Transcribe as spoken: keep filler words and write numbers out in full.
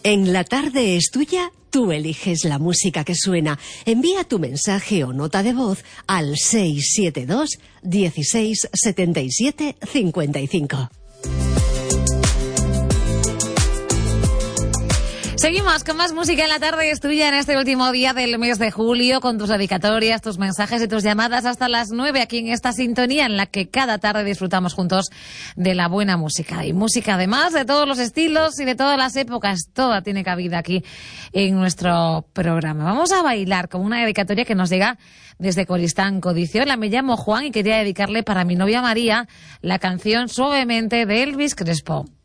En La Tarde es Tuya, tú eliges la música que suena. Envía tu mensaje o nota de voz al seis siete dos, dieciséis, setenta y siete, cincuenta y cinco. Seguimos con más música en La Tarde es Tuya en este último día del mes de julio, con tus dedicatorias, tus mensajes y tus llamadas hasta las nueve aquí en esta sintonía en la que cada tarde disfrutamos juntos de la buena música. Y música además de todos los estilos y de todas las épocas, toda tiene cabida aquí en nuestro programa. Vamos a bailar con una dedicatoria que nos llega desde Coristanco. Dice: hola, me llamo Juan y quería dedicarle para mi novia María la canción Suavemente de Elvis Crespo.